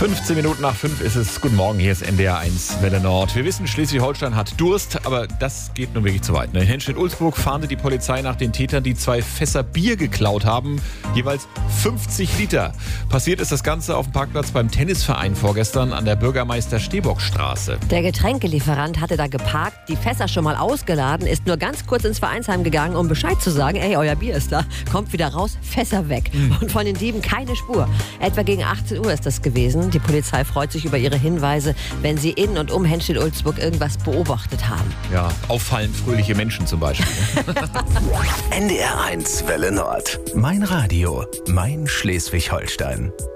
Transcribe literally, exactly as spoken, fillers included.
fünfzehn Minuten nach fünf ist es. Guten Morgen, hier ist N D R eins Welle Nord. Wir wissen, Schleswig-Holstein hat Durst, aber das geht nun wirklich zu weit. In Henstedt-Ulzburg fahndet die Polizei nach den Tätern, die zwei Fässer Bier geklaut haben. Jeweils fünfzig Liter. Passiert ist das Ganze auf dem Parkplatz beim Tennisverein vorgestern an der Bürgermeister-Stehbock-Straße. Der Getränkelieferant hatte da geparkt, die Fässer schon mal ausgeladen, ist nur ganz kurz ins Vereinsheim gegangen, um Bescheid zu sagen, ey, euer Bier ist da, kommt wieder raus, Fässer weg. Mhm. Und von den Dieben keine Spur. Etwa gegen achtzehn Uhr ist das gewesen. Die Polizei freut sich über ihre Hinweise, wenn sie in und um Henstedt-Ulzburg irgendwas beobachtet haben. Ja, auffallend fröhliche Menschen zum Beispiel. N D R eins Welle Nord. Mein Radio, mein Schleswig-Holstein.